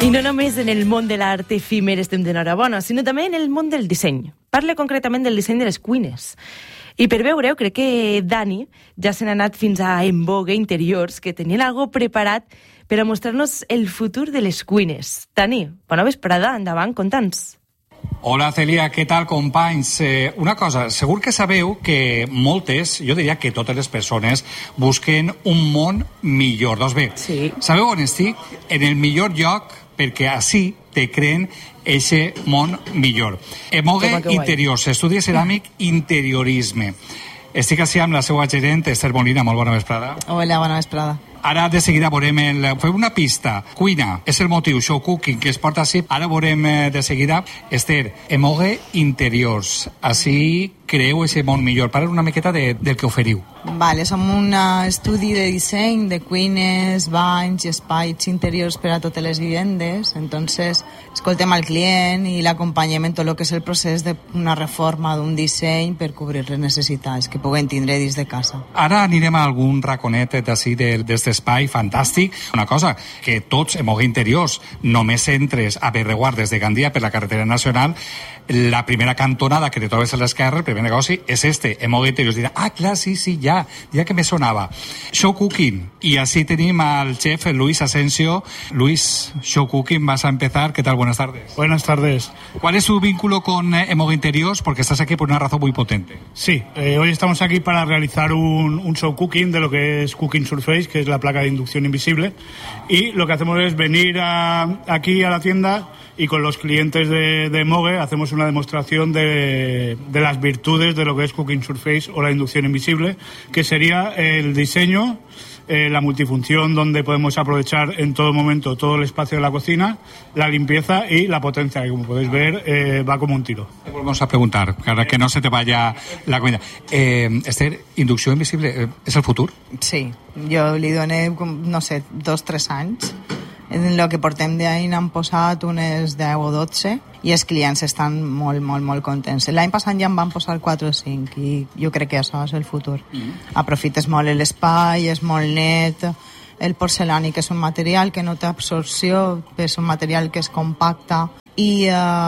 I no només en el món de l'art efímer estem d'enhorabona, sinó també en el món del disseny. Parle concretament del disseny de les cuines. I per veure-ho, crec que Dani ja se n'ha anat fins a En Vogue Interiors, que tenien algo preparat per a mostrar-nos el futur de les cuines. Dani, bona vesprada, endavant, conta'ns. Hola Celia, què tal companys? Una cosa, segur que sabeu que moltes, jo diria que totes les persones busquen un món millor. Doncs bé, sí. Sabeu on estic? En el millor lloc, perquè així te creen eixe món millor. Emogue Interiors, estudi ceràmic interiorisme. Estic així amb la seva gerent, Esther Molina, molt bona vesprada. Hola, bona vesprada. Ara de seguida veurem, fem una pista. Cuina, és el motiu, show cooking, que es porta així. Ara veurem de seguida, Esther, Emogue Interiors. Així creeu ese món millor. Parla una miqueta del que oferiu. Vale, som un estudi de disseny de cuines, banys i espais interiors per a totes les vivendes. Entonces, escoltem al client i l'acompanyem en tot el que és el procés d'una reforma d'un disseny per cobrir les necessitats que puguen tindre dins de casa. Ara anirem a algun raconet d'ací d'este espai fantàstic. Una cosa, que tots Emogue Interiors només entres a Berreguard des de Gandia per la carretera nacional, la primera cantonada que te trobes a l'esquerra, el primer negoci és Emogue Interiors. Dirà, clar, sí, ja que me sonava. Show Cooking. Y así tenim al chef Luis Asensio. Luis, Show Cooking, vas a empezar. ¿Qué tal? Buenas tardes. Buenas tardes. ¿Cuál es tu vínculo con Emogue Interiors? Porque estás aquí por una razón muy potente. Sí, hoy estamos aquí para realizar un show cooking de lo que es Cooking Surface, que es la placa de inducción invisible. Y lo que hacemos es venir aquí a la tienda y con los clientes de Emogue hacemos una demostración de las virtudes de lo que es Cooking Surface o la inducción invisible, que sería el diseño, la multifunción donde podemos aprovechar en todo momento todo el espacio de la cocina, la limpieza y la potencia, que como podéis ver va como un tiro. Te volvemos a preguntar, para que no se te vaya la comida. Esther, inducció invisible, és el futur? Sí, jo li doné, no sé, 2-3 anys. En el que portem d'any n'han posat unes 10 o 12 i els clients estan molt, molt, molt contents. L'any passat ja en van posar 4 o 5 i jo crec que això és el futur. Aprofites molt l'espai, és molt net. El porcelànic és un material que no té absorció, és un material que és compacte i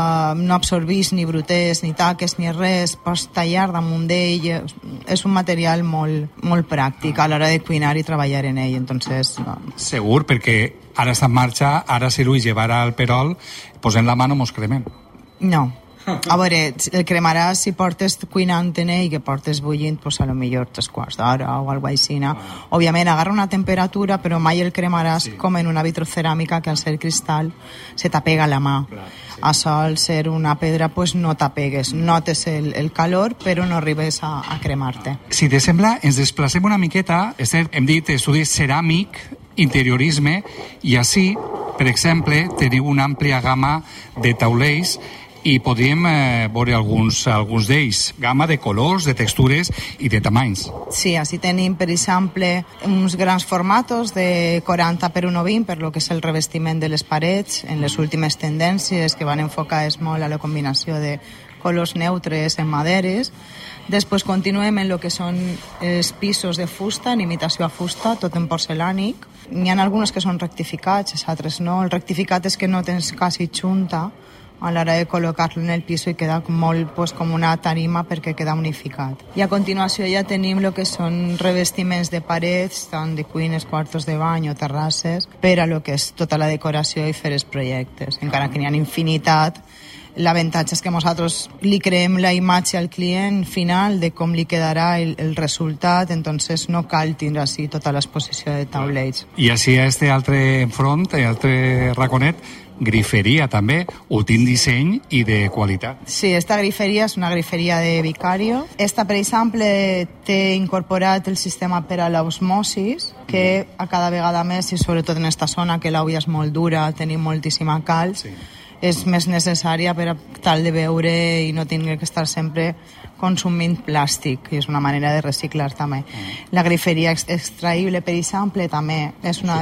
no absorbís ni bruters, ni taques, ni res, pots tallar damunt d'ell. És un material molt, molt pràctic a l'hora de cuinar i treballar en ell. Entonces, no. Segur, perquè ara està en marxa, ara si Luis llevarà el perol, posem la mano mos cremem. No. A veure, el cremaràs si portes cuinant en ell, que portes bullint, pues a lo millor 3 quarts d'hora o alguna cosa així. Òbviament, agarra una temperatura, però mai el cremaràs com en una vitroceràmica, que al ser cristal se t'apega la mà. Això, al ser una pedra, pues no t'apegues. Notes el calor, però no arribes a cremar-te. Si te sembla, ens desplacem una miqueta. Esther, hem dit estudi ceràmic, interiorisme, i així, per exemple, teniu una àmplia gamma de taulells i podríem veure alguns d'ells. Gamma de colors, de textures i de tamanys. Sí, així tenim, per exemple, uns grans formatos de 40 per 1,20 per lo que és el revestiment de les parets, en les últimes tendències que van enfocades molt a la combinació de colors neutres en maderes. Després continuem en el que són els pisos de fusta, en imitació a fusta, tot en porcelànic. N'hi ha alguns que són rectificats, altres no. El rectificat és que no tens quasi junta a l'hora de col·locar-lo en el pis i queda molt com una tarima perquè queda unificat. I a continuació ja tenim el que són revestiments de parets, tant de cuines, quartos de bany o terrasses, per a lo que és tota la decoració i fer els projectes. Encara que n'hi ha infinitat, l'avantatge és que nosaltres li creem la imatge al client final de com li quedarà el resultat, entonces no cal tindre així tota l'exposició de taulells. I així a este altre front, altre raconet, griferia també, últim disseny i de qualitat. Sí, esta griferia és una griferia de Vicario. Esta, per exemple, té incorporat el sistema per a l'osmosis, que a cada vegada més, i sobretot en esta zona que l'aigua és molt dura, tenim moltíssima calç, és més necessària per a tal de beure i no tenir que estar sempre consumint plàstic, i és una manera de reciclar també. La griferia extraïble, per exemple, també és una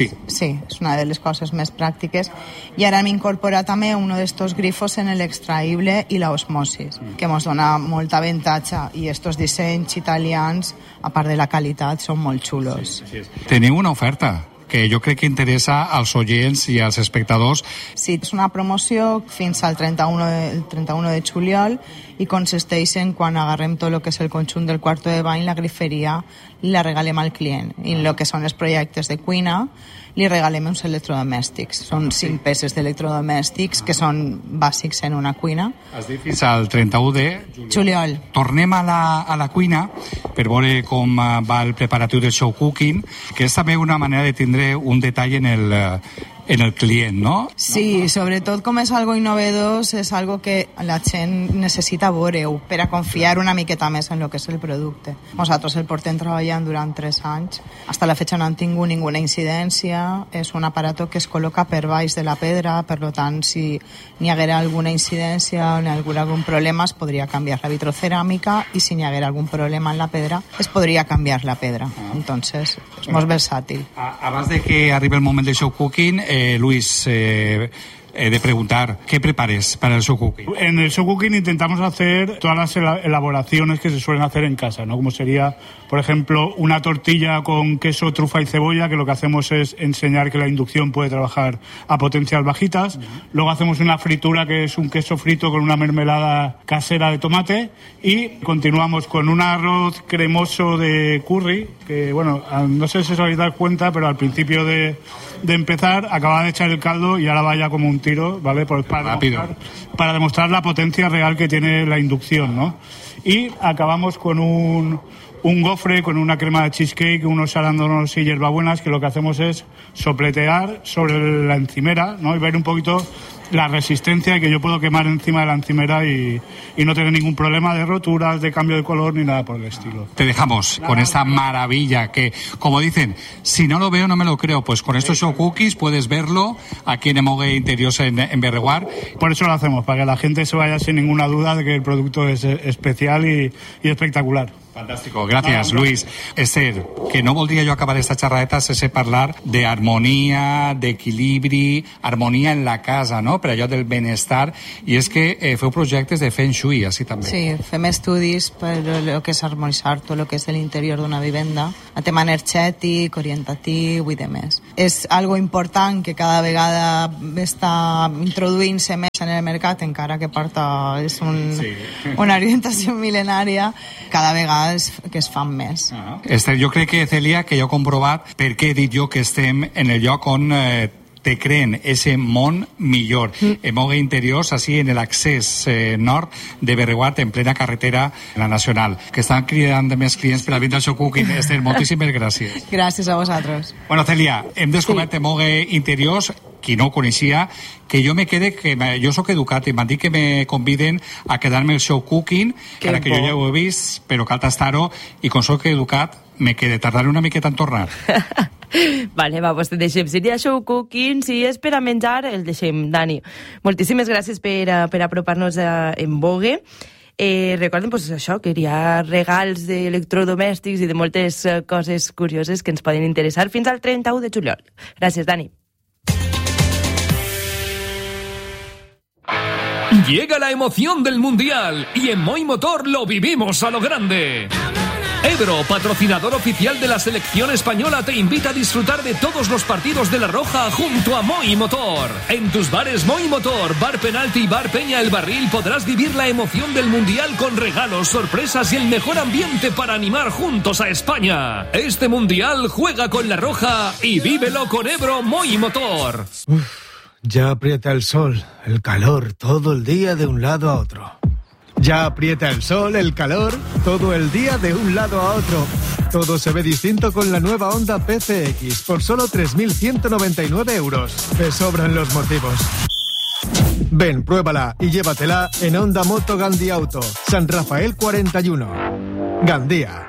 és una de les coses més pràctiques. I ara hem incorporat també un d'estos grifos en l'extraïble i l'osmosis, que ens dona molt avantatge, i estos dissenys italians, a part de la qualitat, són molt xulos. Teniu una oferta que jo crec que interessa als oients i als espectadors. Sí, és una promoció fins al 31 de juliol i consisteix en quan agarrem tot el que és el conjunt del quarto de bany, la griferia, i la regalem al client. I en el que són els projectes de cuina, li regalem uns electrodomèstics. Són 5 peces d'electrodomèstics que són bàsics en una cuina. Has dit fins al 31 de juliol. Tornem a la cuina per veure com va el preparatiu del show cooking, que és també una manera de tindre un detall en el client, no? Sí, sobretot com és algo innovador, és algo que la gent necessita veure-ho per a confiar una miqueta més en el que és el producte. Nosaltres el portem treballant durant 3 anys. Hasta la fecha no han tingut ninguna incidència. És un aparato que es col·loca per baix de la pedra, per tant, si n'hi haguera alguna incidència o n'hi haguera algun problema, es podria canviar la vitroceràmica, i si n'hi haguera algun problema en la pedra, es podria canviar la pedra. Entonces, és molt versàtil. Abans de que arribi el moment del show cooking, Luis, de preguntar, ¿qué prepares para el show cooking? En el show cooking intentamos hacer todas las elaboraciones que se suelen hacer en casa, ¿no? Como sería, por ejemplo, una tortilla con queso, trufa y cebolla, que lo que hacemos es enseñar que la inducción puede trabajar a potencias bajitas. Luego hacemos una fritura, que es un queso frito con una mermelada casera de tomate, y continuamos con un arroz cremoso de curry, que, bueno, no sé si os habéis dado cuenta, pero al principio de empezar acababa de echar el caldo y ahora vaya como un tiro, ¿vale? Para demostrar la potencia real que tiene la inducción, ¿no? Y acabamos con un gofre con una crema de cheesecake, unos arándanos y hierbabuenas, que lo que hacemos es sopletear sobre la encimera, ¿no? Y ver un poquito la resistencia, que yo puedo quemar encima de la encimera y no tener ningún problema de roturas, de cambio de color ni nada por el estilo. Te dejamos con esta maravilla que, como dicen, si no lo veo no me lo creo. Pues con estos show cookies puedes verlo aquí en Emogue Interiors en Berreguar. Por eso lo hacemos, para que la gente se vaya sin ninguna duda de que el producto es especial y espectacular. Fantàstico, gràcies, Luis. Esther, que no voldria jo acabar esta xerradeta sense parlar d'harmonia, d'equilibri, harmonia en la casa, no?, per allò del benestar, i és que feu projectes de Feng Shui, així també. Sí, fem estudis per el que és harmonitzar tot el que és l'interior d'una vivenda, a tema energètic, orientatiu i demés. És algo important que cada vegada està introduint-se més en el mercat, encara que és una orientació mil·lenària, cada vegada que es fan més. Esther, jo crec que, Celia, que jo he comprovat per què he dit jo que estem en el lloc on te creen ese món millor. Emogue Interiors, així en l'accés nord de Berreguat, en plena carretera la nacional, que estan cridant més clients per a vindre al show cooking. Esther, moltíssimes gràcies. Gràcies a vosaltres. Bueno, Celia, hem descobert Emogue Interiors, qui no ho coneixia, que jo me quede, que jo sóc educat i m'han dit que me conviden a quedar-me al show cooking, que ara que jo ja ho he vist, però cal tastar-ho, i com sóc educat, me quede. Tardaré una miqueta en tornar. Vale, va, pues te deixem. Seria show cooking, si és per a menjar, el deixem, Dani. Moltíssimes gràcies per apropar-nos a Emogue. Recorden, pues, això, que hi ha regals d'electrodomèstics i de moltes coses curioses que ens poden interessar fins al 31 de juliol. Gràcies, Dani. Llega la emoción del Mundial y en Moi Motor lo vivimos a lo grande. Ebro, patrocinador oficial de la selección española, te invita a disfrutar de todos los partidos de La Roja junto a Moi Motor. En tus bares Moi Motor, Bar Penalti y Bar Peña El Barril podrás vivir la emoción del Mundial con regalos, sorpresas y el mejor ambiente para animar juntos a España. Este Mundial juega con La Roja y vívelo con Ebro Moi Motor. Ya aprieta el sol, el calor, todo el día de un lado a otro. Ya aprieta el sol, el calor, todo el día de un lado a otro. Todo se ve distinto con la nueva Honda PCX por solo 3.199 euros. Te sobran los motivos. Ven, pruébala y llévatela en Honda Moto Gandhi Auto, San Rafael 41. Gandía.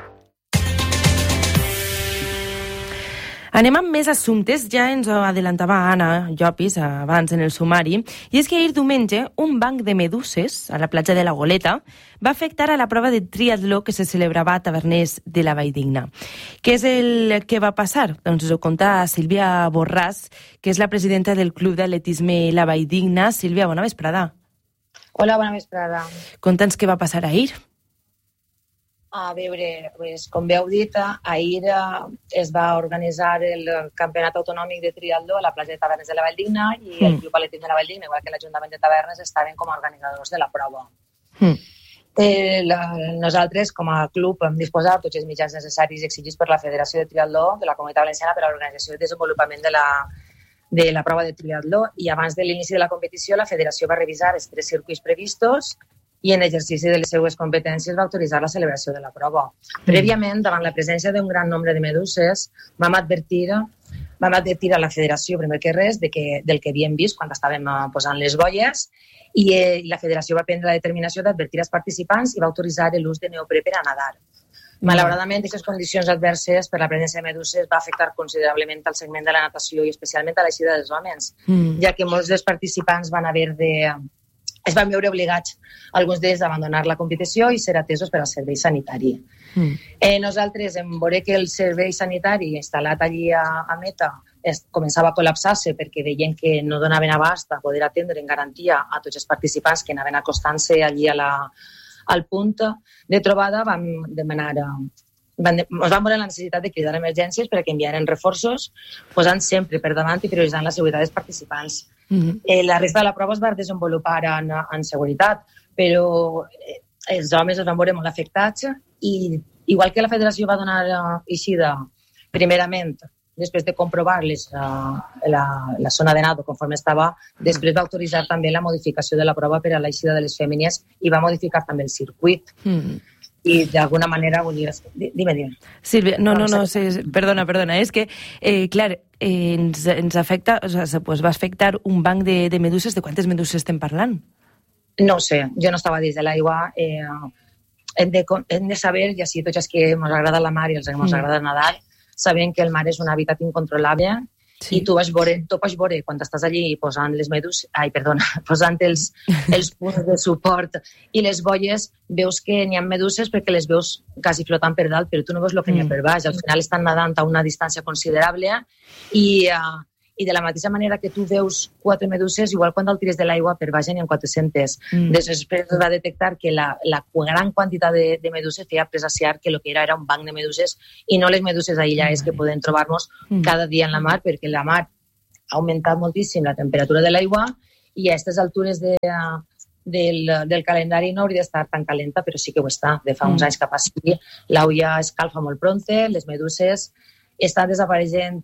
Anem amb més assumptes, ja ens ho adelantava Anna Llopis abans en el sumari, i és que ahir diumenge un banc de meduses a la platja de la Goleta va afectar a la prova de triatló que se celebrava a Taverners de la Valldigna. Què és el que va passar? Doncs ho conta Sílvia Borràs, que és la presidenta del Club d'Atletisme La Valldigna. Sílvia, bona vesprada. Hola, bona vesprada. Conta'ns què va passar ahir. A veure, pues, com bé heu dit, ahir es va organitzar el Campionat Autonòmic de Triatló a la platja de Tavernes de la Valldigna i el Club Atletisme de la Valldigna, igual que l'Ajuntament de Tavernes, estaven com a organitzadors de la prova. Nosaltres, com a club, hem disposat tots els mitjans necessaris exigits per la Federació de Triatló de la Comunitat Valenciana per a l'organització i desenvolupament de la prova de triatló, i abans de l'inici de la competició la Federació va revisar els 3 circuits previstos i en exercici de les seues competències va autoritzar la celebració de la prova. Prèviament, davant la presència d'un gran nombre de meduses, vam advertir a la Federació, primer que res, del que havíem vist quan estàvem posant les boies, i la Federació va prendre la determinació d'advertir als participants i va autoritzar l'ús de neoprè per a nadar. Malauradament, aquestes condicions adverses per la presència de meduses va afectar considerablement al segment de la natació i especialment a l'eixida dels homes, ja que molts dels participants es van veure obligats, alguns d'ells, a abandonar la competició i ser atesos per al servei sanitari. Nosaltres, en veure que el servei sanitari instal·lat allí a Meta començava a col·lapsar-se perquè veien que no donaven abast a poder atendre en garantia a tots els participants que anaven acostant-se allí al punt de trobada, ens vam veure la necessitat de cridar emergències perquè enviaren reforços, posant sempre per davant i prioritzant la seguretat dels participants. La resta de la prova es va desenvolupar en seguretat, però els homes es van veure molt afectats i, igual que la Federació va donar eixida primerament, després de comprovar la zona de nado conforme estava, després va autoritzar també la modificació de la prova per a l'eixida de les fèmines i va modificar també el circuit. I d'alguna manera volia... Dime. Sílvia, no, perdona, és que, clar, ens afecta, va afectar un banc de meduses. De quantes meduses estem parlant? No ho sé, jo no estava dins de l'aigua. Hem de saber, i així tots els que ens agrada la mar i els que ens agrada nadar, sabem que el mar és un hàbitat incontrolable. Sí. I tu pots veure quan estàs allí posant les meduses, posant els punts de suport i les boies, veus que n'hi ha meduses perquè les veus quasi flotant per dalt, però tu no veus el que n'hi ha per baix. Al final estan nadant a una distància considerable i de la mateixa manera que tu veus 4 meduses, igual quan el tires de l'aigua per baix n'hi ha 400. Després es va detectar que la gran quantitat de meduses feia presagiar que el que era un banc de meduses i no les meduses aïllades que podem trobar-nos cada dia en la mar, perquè la mar ha augmentat moltíssim la temperatura de l'aigua i a aquestes altures del calendari no hauria d'estar tan calenta, però sí que ho està. De fa uns anys cap així, l'aigua ja escalfa molt pronte, les meduses estan desapareixent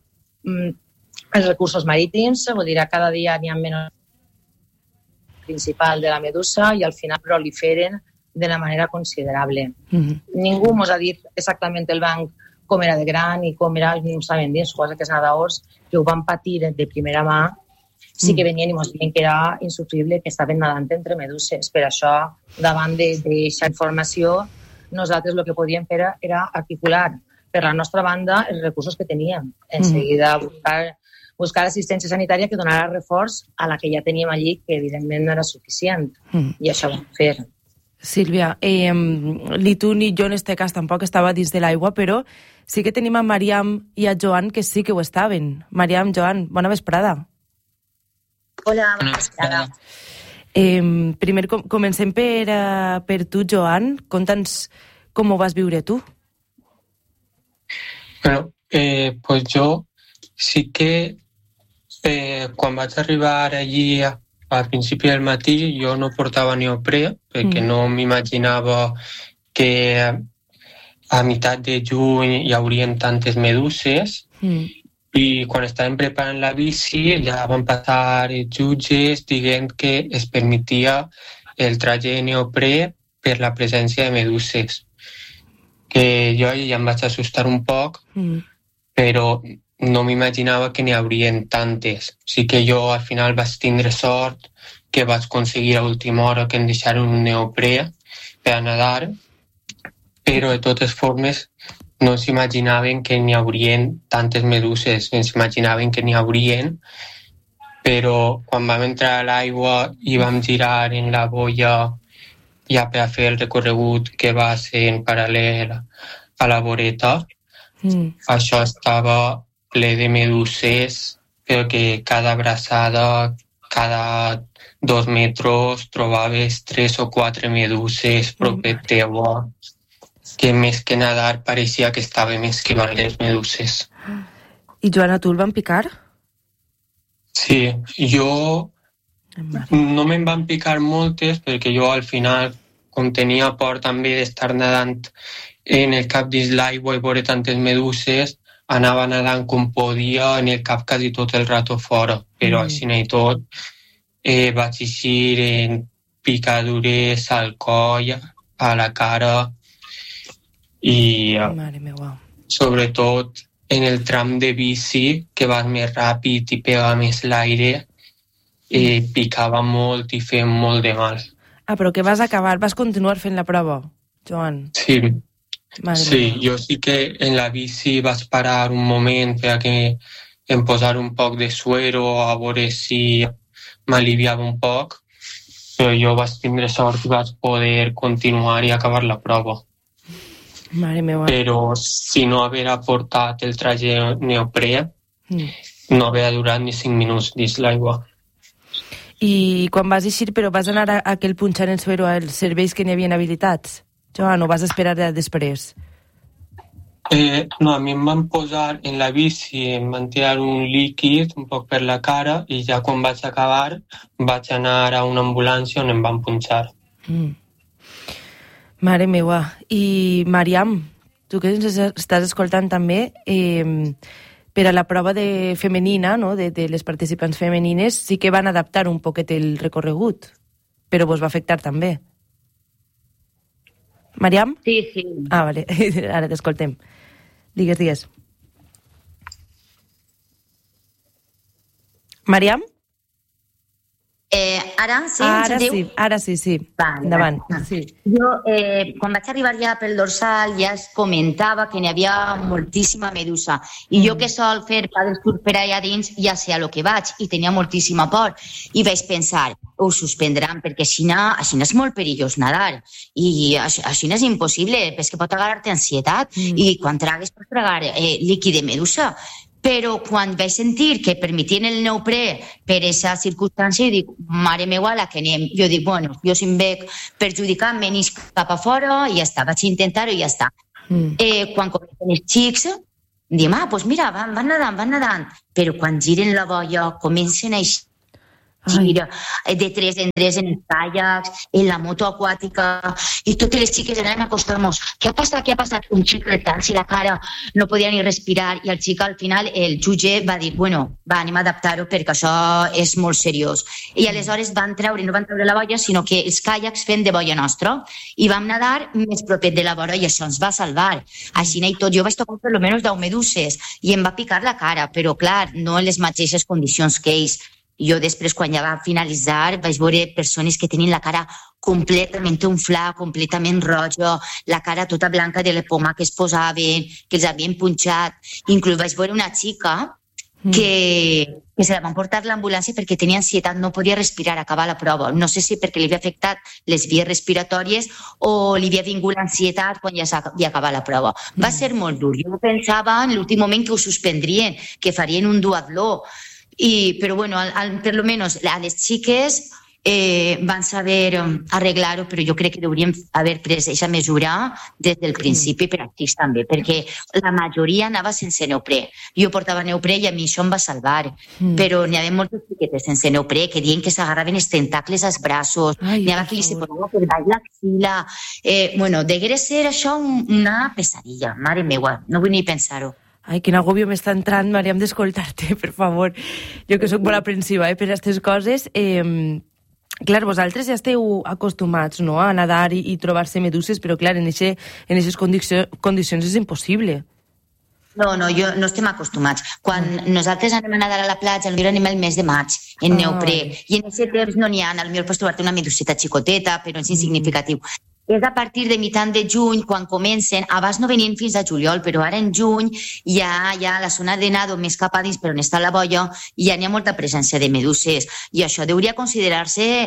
els recursos marítims, vull dir, cada dia n'hi ha menys principal de la medusa i al final proliferen d'una manera considerable. Ningú ens ha dit exactament el banc com era de gran i com era, no ho saben dir, suposo que els nedadors que ho van patir de primera mà sí que venien i ens diuen que era insufrible, que estaven nadant entre meduses. Per això, davant d'aquesta informació, nosaltres el que podíem fer era articular per la nostra banda els recursos que teníem. En seguida, buscar assistència sanitària que donara reforç a la que ja teníem allí, que evidentment no era suficient. I això ho vam fer. Sílvia, ni tu ni jo en este cas tampoc estava dins de l'aigua, però sí que tenim a Mariam i a Joan que sí que ho estaven. Mariam, Joan, bona vesprada. Hola, bona vesprada. Primer, comencem per tu, Joan. Conta'ns com ho vas viure tu. Bueno, pues jo sí que quan vaig arribar allí al principi del matí jo no portava neoprè perquè no m'imaginava que a meitat de juny hi haurien tantes meduses i quan estàvem preparant la bici ja van passar els jutges dient que es permetia el traje de neoprè per la presència de meduses, que jo ja em vaig assustar un poc, però no m'imaginava que n'hi haurien tantes. Sí que jo al final vaig tindre sort que vaig aconseguir a última hora que em deixaren un neoprè per a nadar, però de totes formes no s'imaginaven que n'hi haurien tantes meduses, ens imaginaven que n'hi haurien, però quan vam entrar a l'aigua i vam girar en la boia ja per a fer el recorregut que va ser en paral·lel a la voreta, això estava ple de meduses, però que cada abraçada, cada 2 metres, trobaves 3 o 4 meduses propet teua. que més que nedar pareixia que estàvem esquivant les meduses. I Joana, tu el van picar? Sí, jo no me'n van picar moltes perquè jo al final, com tenia por també d'estar nedant en el cap dins l'aigua i veure tantes meduses, anava nedant com podia en el cap quasi tot el rato fora, però així i tot vaig eixir en picadures al coll, a la cara i sobretot en el tram de bici que vas més ràpid i pega més l'aire, picava molt i feia molt de mal. Ah, però que vas acabar, vas continuar fent la prova, Joan? Sí, jo sí que en la bici vaig parar un moment per que em posar un poc de suero a veure si m'aliviava un poc, però jo vaig tindre sort i vaig poder continuar i acabar la prova. Mare meva. Però si no haver portat el traje neoprè, no haver durat ni 5 minuts dins l'aigua. I quan vas eixir, però vas anar a aquell punxar en suero als serveis que n'hi havia habilitats? Joan, o vas esperar després? No, a mi em van posar en la bici, em van tirar un líquid un poc per la cara i ja quan vaig acabar vaig anar a una ambulància on em van punxar. Mare meva. I Mariam, tu que ens estàs escoltant també, per a la prova femenina, no? de les participants femenines, sí que van adaptar un poquet el recorregut, però vos va afectar també. Mariam? Sí, sí. Ah, vale, ara t'escoltem. Digues. Mariam? Ara sí. Endavant. Sí. Jo, quan vaig arribar ja pel dorsal, ja es comentava que n'hi havia moltíssima medusa. I jo que sol fer paddle surf per allà dins, ja sé a lo que vaig, i tenia moltíssima por. I vaig pensar, ho suspendran, perquè així és molt perillós nedar. I així és impossible, perquè pot agarrar-te ansietat. I quan tragues, pots tragar líquid de medusa. Però quan vaig sentir que permetien el neoprè per aquesta circumstància, dic, mare meva, la que anem. Jo dic, bueno, jo si em veig perjudicat, m'anis cap a fora i ja està, vaig intentar-ho i ja està. Quan comencen els xics, diem, doncs mira, van nedant. Però quan giren la boia, comencen a gira de 3 en 3 en els caiacs, en la moto aquàtica, i totes les xiques anaven a acostar-nos. Què ha passat? Un xic retant-se la cara, no podia ni respirar, i el xic al final, el jutge va dir, bueno, anem a adaptar-ho perquè això és molt seriós. I aleshores no van treure la boia, sinó que els caiacs feien de boia nostra, i vam nedar més propet de la vora, i això ens va salvar. Així i tot, jo vaig tocar per almenys 10 meduses, i em va picar la cara, però clar, no en les mateixes condicions que ells. Jo després, quan ja va finalitzar, vaig veure persones que tenien la cara completament unflada, completament roja, la cara tota blanca de la poma que es posaven, que els havien punxat. Inclús vaig veure una xica que se la van portar a l'ambulància perquè tenia ansietat, no podia respirar, acabar la prova. No sé si perquè li havia afectat les vies respiratòries o li havia vingut l'ansietat quan ja havia acabat la prova. Va ser molt dur. Jo pensava en l'últim moment que ho suspendrien, que farien un duatló. Però bueno, per lo menos a les xiques van saber arreglar-ho, però jo crec que hauríem haver pres aquesta mesura des del principi per a xics també, perquè la majoria anava sense neoprè. Jo portava neoprè i a mi això em va salvar, però n'hi havia moltes xiquetes sense neoprè que diuen que s'agarraven els tentacles als braços, n'hi havia que li se posava per baix l'axil·la. Bueno, degué ser això una pesadilla, mare meua, no vull ni pensar-ho. Ai, quin agobio m'està entrant, Mariam, d'escoltar-te, per favor. Jo que sóc molt aprensiva per aquestes coses. Clar, vosaltres ja esteu acostumats, no?, a nedar i trobar-se meduses, però clar, en aquestes condicions és impossible. No, no estem acostumats. Quan nosaltres anem a nedar a la platja, potser anem al mes de maig, en neoprè, i en aquest temps no n'hi ha, potser pots trobar-te una meduseta xicoteta, però és insignificatiu. És a partir de mitjan de juny quan comencen, abans no venien fins a juliol, però ara en juny ja la zona de nado més cap a dins, però on està la boia, ja n'hi ha molta presència de meduses. I això hauria considerar-se,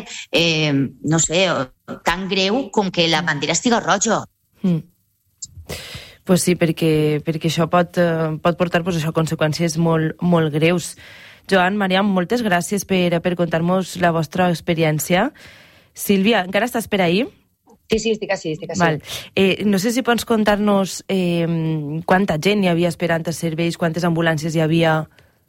no sé, tan greu com que la bandera estiga roja. Pues sí, perquè això pot portar conseqüències molt greus. Joan, Mariam, moltes gràcies per contar-nos la vostra experiència. Sílvia, encara estàs per ahí? Sí, estic així. Val. No sé si pots contar-nos quanta gent hi havia esperant els serveis, quantes ambulàncies hi havia...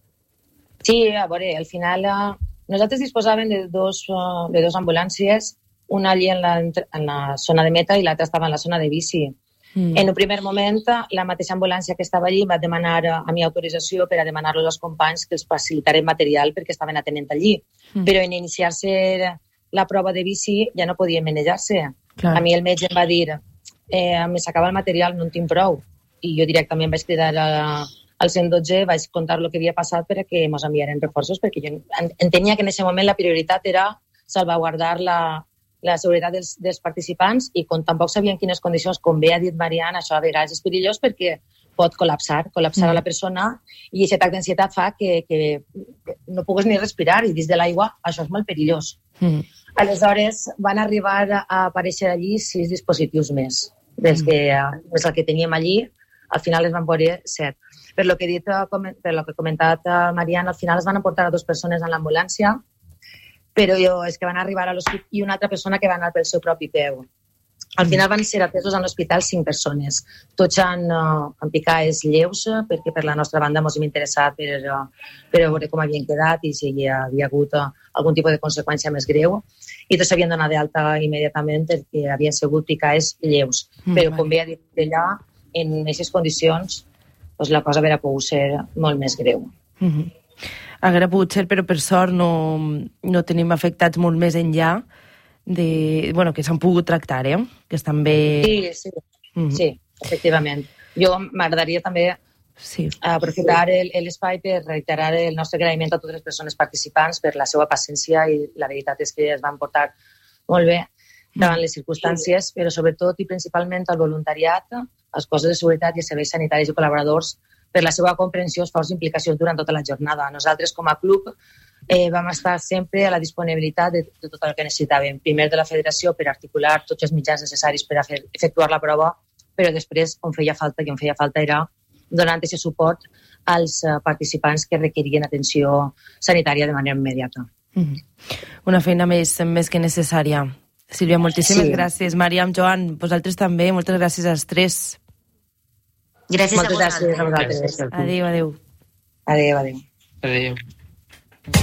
Sí, a veure, al final nosaltres disposàvem de dos ambulàncies, una allí en la zona de meta i l'altra estava en la zona de bici. En un primer moment, la mateixa ambulància que estava allí va demanar a mi autorització per a demanar-los als companys que els facilitarem material perquè estaven atenent allí. Però en iniciar-se la prova de bici ja no podien manejar-se. A mi el metge em va dir me s'acaba el material, no en tinc prou. I jo directament vaig cridar al 112, vaig contar el que havia passat perquè ens enviaren reforços, perquè jo entenia que en aquest moment la prioritat era salvaguardar la seguretat dels participants i com tampoc sabien quines condicions, com bé ha dit Mariana, això a vegades és perillós perquè pot col·lapsar a la persona i aquest atac d'ansietat fa que no puguis ni respirar i dins de l'aigua això és molt perillós. Aleshores van arribar a aparèixer allí 6 dispositius més més el que teníem allí, al final es van veure 7. Per lo que ha comentat Mariana, al final es van emportar a 2 persones en l'ambulància, però és que van arribar a l'hospital i una altra persona que va anar pel seu propi peu. Al final van ser atesos a l'hospital 5 persones. Tots amb picades lleus, perquè per la nostra banda ens hem interessat per veure com havien quedat i si hi havia hagut algun tipus de conseqüència més greu. I tots s'havien donat d'alta immediatament perquè havien sigut picades lleus. Però com bé ha dit ella, en aquestes condicions la cosa hauria pogut ser molt més greu. Hauria pogut ser, però per sort no tenim afectats molt més enllà que s'han pogut tractar, que estan bé... Sí, efectivament. Jo m'agradaria també aprofitar l'espai per reiterar el nostre agraïment a totes les persones participants per la seva paciència i la veritat és que es van portar molt bé davant les circumstàncies, però sobretot i principalment al voluntariat, als cossos de seguretat i als serveis sanitaris i col·laboradors per la seva comprensió, esforç i implicacions durant tota la jornada. Nosaltres, com a club, vam estar sempre a la disponibilitat de tot el que necessitàvem. Primer de la federació per articular tots els mitjans necessaris per a efectuar la prova, però després, on feia falta era donant aquest suport als participants que requerien atenció sanitària de manera immediata. Una feina més que necessària. Sílvia, moltíssimes gràcies. Mariam, Joan, vosaltres també, moltes gràcies als 3. Gràcies a vosaltres. Adéu. Adéu.